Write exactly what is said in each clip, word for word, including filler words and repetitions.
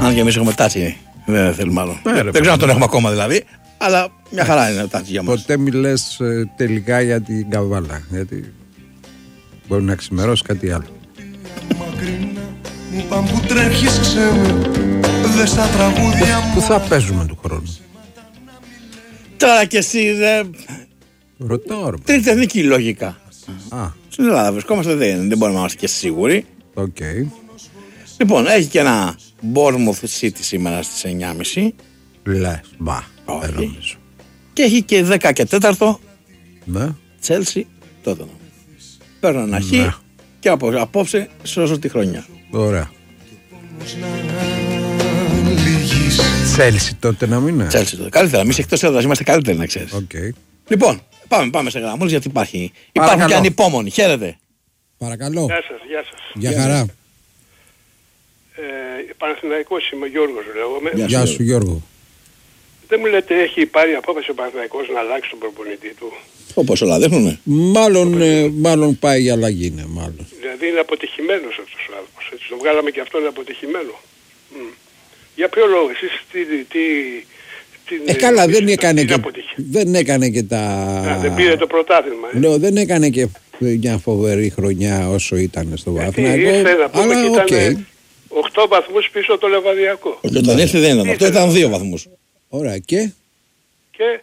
Αν και εμείς έχουμε τάτσι, δεν θέλουμε άλλο. Ε, δεν ξέρω αν τον έχουμε ακόμα δηλαδή, αλλά μια χαρά είναι τάτσι για μας. Ποτέ μιλές ε, τελικά για την καβάλα, γιατί μπορεί να ξημερώσει κάτι άλλο. Πού θα παίζουμε του χρόνου? Τώρα κι εσύ δεν... Ρωτάω ρε. Τρίτη εθνική λογικά. Α. Στην Ελλάδα βρισκόμαστε, δεν, δεν μπορούμε να είμαστε και σίγουροι. Οκ. Okay. Λοιπόν, έχει και ένα Bournemouth City σήμερα στις εννιά και μισή. Λες, μπα, δεν νομίζω. Και έχει και δέκα και τέταρτο. Ναι. Chelsea, τότε. Παίρνω ένα χ ναι. Και από, απόψε σώζω τη χρονιά. Ωραία. Chelsea τότε να μην είναι. Chelsea τότε. Καλύτερα, εμείς εκτός έδρας είμαστε καλύτεροι να ξέρεις. Okay. Λοιπόν, πάμε, πάμε σε γραμμούς γιατί υπάρχει. Υπάρχουν και ανυπόμονοι. Χαίρετε. Παρακαλώ. Γεια σας, γεια σας. Γεια χαρά. Ε, Παναθηναϊκός είμαι, ο Γιώργος λέγομαι. Γεια, Γεια σου Γιώργο. Δεν μου λέτε έχει πάρει απόφαση ο Παναθηναϊκός να αλλάξει τον προπονητή του? Όπως όλα δείχνουνε. Μάλλον, ε, μάλλον πάει η αλλαγή, είναι μάλλον. Δηλαδή είναι αποτυχημένος αυτός ο άνθρωπος. Έτσι, το βγάλαμε και αυτό είναι αποτυχημένο. Mm. Για ποιο λόγο εσείς τι... τι την, ε, καλά, δεν έκανε, και, αποτυχία. δεν έκανε και τα... Α, δεν πήρε το πρωτάθλημα. Ε. Λέω, δεν έκανε και μια φοβερή χρονιά όσο ήταν στο Παναθηναϊκό. Ήρθε να πούμε αλλά, και ήταν okay. οκτώ βαθμούς πίσω το Λεβαδιακό. Όχι, όταν ήρθε δεν ήταν αυτό, ήταν δύο βαθμούς. Ωραία, και... Και...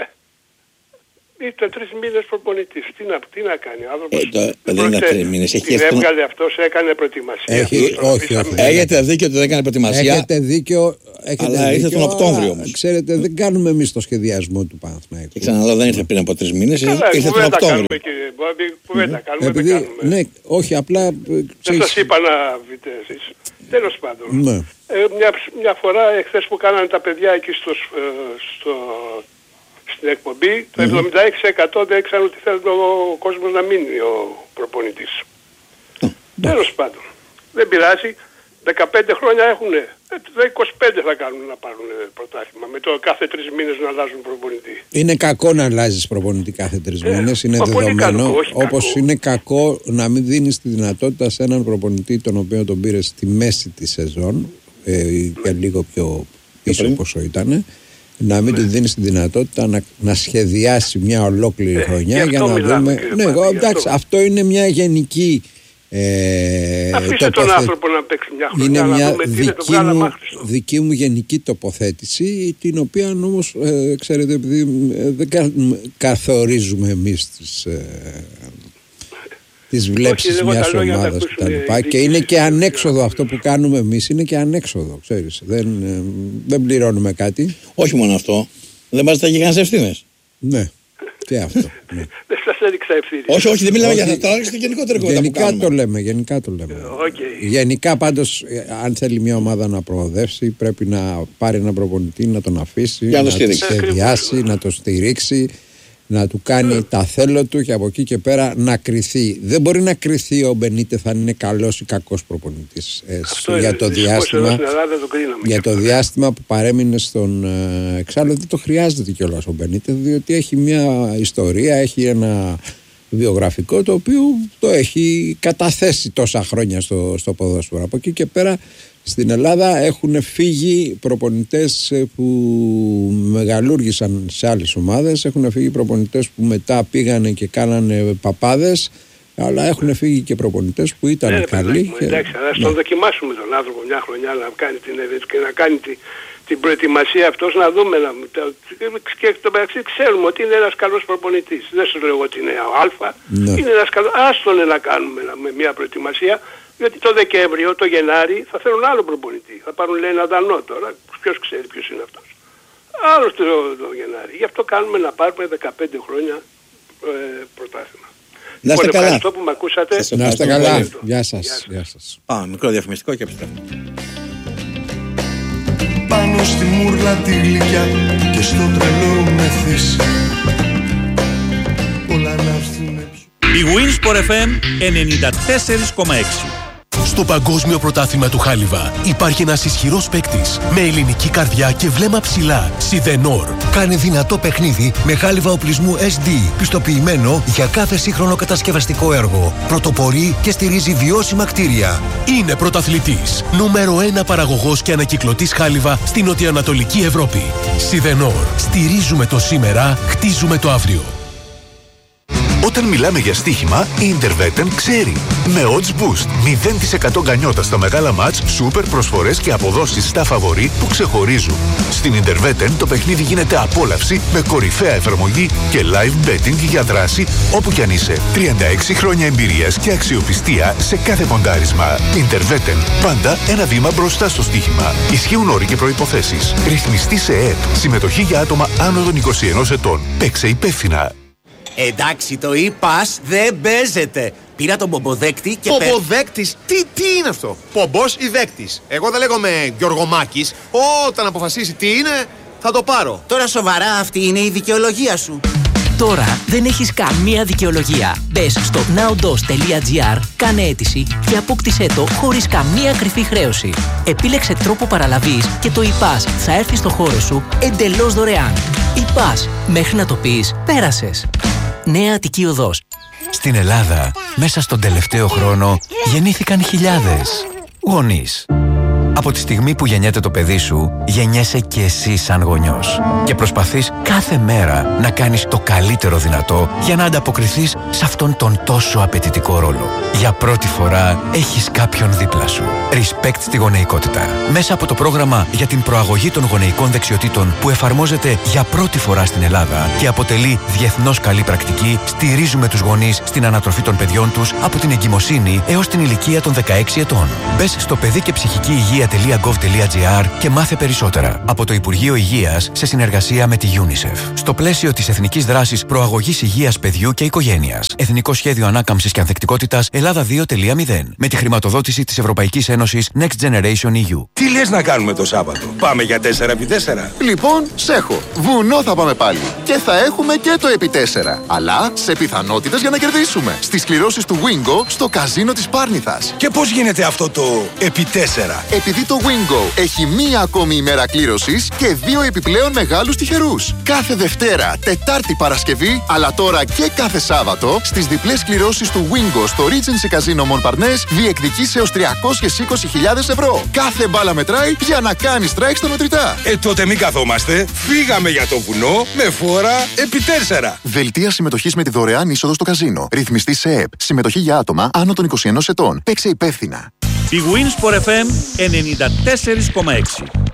Ήταν τρεις μήνες προπονητής. Τι να, τι να κάνει ο άνθρωπος? Ε, το, δεν είναι τρεις μήνες. Την έβγαλε αυτός, έκανε προετοιμασία. Έχει, όχι, όχι. Έχετε δίκιο ότι δεν έκανε προετοιμασία. Έχετε δίκιο. Έχετε αλλά ήρθε τον Οκτώβριο όμως. Ξέρετε, δεν κάνουμε εμείς το σχεδιασμό του Παναθηναϊκού. Και ξαναλέω, δεν ήρθε πριν από τρεις μήνες. Καλά, ήρθε τον Οκτώβριο. Κουβέντα κάνουμε, Επειδή, δεν κάνουμε. Ναι, όχι, απλά... Δεν σας είπα να βρείτε εσείς. Τέλος πάντων. Ναι. Ε, μια, μια φορά, εχθές που κάνανε τα παιδιά εκεί στο, στο, στην εκπομπή, το mm-hmm. εβδομήντα έξι τοις εκατό δεν ήξεραν ότι θέλει ο κόσμος να μείνει ο προπονητής. Mm. Τέλος πάντων. Δεν πειράζει. δεκαπέντε χρόνια έχουνε. είκοσι πέντε θα κάνουν να πάρουν πρωτάθλημα. Με το κάθε τρεις μήνες να αλλάζουν προπονητή. Είναι κακό να αλλάζεις προπονητή κάθε τρεις ε, μήνες. Είναι δεδομένο. Όπως είναι κακό να μην δίνεις τη δυνατότητα σε έναν προπονητή τον οποίο τον πήρες στη μέση της σεζόν ε, και λίγο πιο πίσω πόσο ήταν. Να μην ναι. του δίνεις τη δυνατότητα να, να σχεδιάσει μια ολόκληρη ε, χρονιά για να δούμε. Ναι, εγώ, εντάξει, αυτό είναι μια γενική. Ε, Αφήστε τον άνθρωπο να παίξει μια χρονιά. Είναι μια δούμε, δική, είναι μου, δική μου γενική τοποθέτηση, την οποία όμως ε, ξέρετε, επειδή ε, δεν κα, καθορίζουμε εμείς τις, ε, τις βλέψεις Όχι, μιας ομάδας και τα λοιπά. Και είναι και ανέξοδο αυτό που κάνουμε εμείς, είναι και ανέξοδο, ξέρεις. Δεν, ε, δεν πληρώνουμε κάτι. Όχι μόνο αυτό, δεν μας τα γιγάνες ευθύνες. Ναι. Και αυτό. Ναι. Δεν σας έδειξα ευθύνη. Όχι, όχι, δεν μιλάμε για αυτό. Τώρα στο γενικότερο κόμμα. Γενικά το λέμε. Γενικά το λέμε. Okay. Γενικά πάντως, αν θέλει μια ομάδα να προοδεύσει, πρέπει να πάρει ένα προπονητή, να τον αφήσει, να, να το σχεδιάσει, να το στηρίξει, να του κάνει mm. τα θέλω του και από εκεί και πέρα να κριθεί. Δεν μπορεί να κριθεί ο Μπενίτε θα είναι καλός ή κακός προπονητής ε, για, το διάστημα, για το διάστημα που παρέμεινε στον ε, εξάλλου. Δεν το χρειάζεται κιόλας ο Μπενίτε, διότι έχει μια ιστορία, έχει ένα βιογραφικό το οποίο το έχει καταθέσει τόσα χρόνια στο, στο ποδόσφαιρο. Από εκεί και πέρα στην Ελλάδα έχουν φύγει προπονητές που μεγαλούργησαν σε άλλες ομάδες, έχουν φύγει προπονητές που μετά πήγανε και κάνανε παπάδες, αλλά έχουν φύγει και προπονητές που ήταν ναι, καλοί. Και... Εντάξει, ας τον δοκιμάσουμε τον άνθρωπο μια χρονιά να κάνει την, και να κάνει την, την προετοιμασία αυτός, να δούμε. Να, και το μεταξύ ξέρουμε ότι είναι ένας καλός προπονητής. Δεν σου λέω ότι είναι ο Α, ναι. είναι ένας καλός. Άστον να κάνουμε με μια προετοιμασία. Γιατί το Δεκέμβριο, το Γενάρη θα θέλουν άλλο προπονητή. Θα πάρουν λέει ένα Δανό τώρα. Ποιος ξέρει ποιος είναι αυτός. Άλλο το, το Γενάρη. Γι' αυτό κάνουμε να πάρουμε δεκαπέντε χρόνια ε, πρωτάθλημα. Να είστε καλά. Ευχαριστώ που με ακούσατε. Να είστε καλά. Γεια σας. Γεια σας. Πάμε μικρό διαφημιστικό και επιστρέφουμε. Πάνω στη μούρλα τη γλυκιά και στο τρελό μεθύς. Όλα να έρθουνε. Η Winsport εφ εμ ενενήντα τέσσερα κόμμα έξι. Στο Παγκόσμιο Πρωτάθλημα του Χάλιβα υπάρχει ένας ισχυρός παίκτης με ελληνική καρδιά και βλέμμα ψηλά. Σιδενόρ. Κάνε δυνατό παιχνίδι με χάλιβα οπλισμού ες ντι, πιστοποιημένο για κάθε σύγχρονο κατασκευαστικό έργο. Πρωτοπορεί και στηρίζει βιώσιμα κτίρια. Είναι πρωταθλητής. Νούμερο ένα παραγωγός και ανακυκλωτής χάλιβα στην νοτιοανατολική Ευρώπη. Σιδενόρ. Στηρίζουμε το σήμερα, χτίζουμε το αύριο. Όταν μιλάμε για στοίχημα, η Intervetten ξέρει. Με Odds Boost, μηδέν τοις εκατό γκανιότα στα μεγάλα μάτς, σούπερ προσφορές και αποδόσεις στα φαβορί που ξεχωρίζουν. Στην Intervetten το παιχνίδι γίνεται απόλαυση με κορυφαία εφαρμογή και live betting για δράση όπου κι αν είσαι. τριάντα έξι χρόνια εμπειρίας και αξιοπιστία σε κάθε ποντάρισμα. Intervetten, πάντα ένα βήμα μπροστά στο στοίχημα. Ισχύουν όροι και προϋποθέσεις. Ρυθμιστή σε ΕΕΠ. Συμμετοχή για άτομα άνω των είκοσι ενός ετών. Παίξε υπεύθυνα. Εντάξει, το e-pass δεν παίζεται. Πήρα τον πομποδέκτη και... Πομποδέκτης, τι, τι είναι αυτό? Πομπός ή δέκτης? Εγώ δεν λέγομαι Γιωργομάκης. Όταν αποφασίσει τι είναι, θα το πάρω. Τώρα σοβαρά, αυτή είναι η δικαιολογία σου? Τώρα δεν έχεις καμία δικαιολογία. Μπες στο nowdos τελεία gr, κάνε αίτηση και απόκτησέ το χωρίς καμία κρυφή χρέωση. Επίλεξε τρόπο παραλαβής και το e-pass θα έρθει στο χώρο σου εντελώς δωρεάν. e-pass, μέχρι να το πεις, πέρασες. Νέα Αττική Οδός. Στην Ελλάδα, μέσα στον τελευταίο χρόνο, γεννήθηκαν χιλιάδες γονείς. Από τη στιγμή που γεννιέται το παιδί σου, γεννιέσαι και εσύ σαν γονιός. Και προσπαθείς κάθε μέρα να κάνεις το καλύτερο δυνατό για να ανταποκριθείς σε αυτόν τον τόσο απαιτητικό ρόλο. Για πρώτη φορά έχεις κάποιον δίπλα σου. Respect στη γονεϊκότητα. Μέσα από το πρόγραμμα για την προαγωγή των γονεϊκών δεξιοτήτων που εφαρμόζεται για πρώτη φορά στην Ελλάδα και αποτελεί διεθνώς καλή πρακτική, στηρίζουμε τους γονείς στην ανατροφή των παιδιών τους από την εγκυμοσύνη έως την ηλικία των δεκαέξι ετών. Μπες στο παιδί και ψυχική υγεία .gov.gr και μάθε περισσότερα από το Υπουργείο Υγείας σε συνεργασία με τη UNICEF. Στο πλαίσιο της Εθνικής Δράσης Προαγωγής Υγείας Παιδιού και Οικογένειας. Εθνικό Σχέδιο Ανάκαμψης και Ανθεκτικότητας Ελλάδα δύο κόμμα μηδέν. Με τη χρηματοδότηση της Ευρωπαϊκής Ένωσης Next Generation ι γιου. Τι λες να κάνουμε το Σάββατο? Πάμε για τέσσερα επί τέσσερα. Λοιπόν, σέχω. Βουνό θα πάμε πάλι. Και θα έχουμε και το επί τέσσερα. Αλλά σε πιθανότητες για να κερδίσουμε. Στις κληρώσεις του Wingo στο καζίνο της Πάρνηθας. Και πώς γίνεται αυτό το επί τέσσερα? Επειδή το Wingo έχει μία ακόμη ημέρα κλήρωσης και δύο επιπλέον μεγάλους τυχερούς. Κάθε Δευτέρα, Τετάρτη, Παρασκευή, αλλά τώρα και κάθε Σάββατο, στις διπλές κληρώσεις του Wingo στο Regency Casino Montparnasse διεκδικείς έως τριακόσιες είκοσι χιλιάδες ευρώ. Κάθε μπάλα μετράει για να κάνει strike στα μετρητά. Ε, τότε μην καθόμαστε. Φύγαμε για το βουνό με φόρα επί τέσσερα. Δελτία συμμετοχής με τη δωρεάν είσοδο στο καζίνο. Ρυθμιστή σε ΕΕΠ. Συμμετοχή για άτομα άνω των είκοσι ενός ετών. Παίξε υπεύθυνα. Η Winsport εφ εμ ενενήντα τέσσερα κόμμα έξι.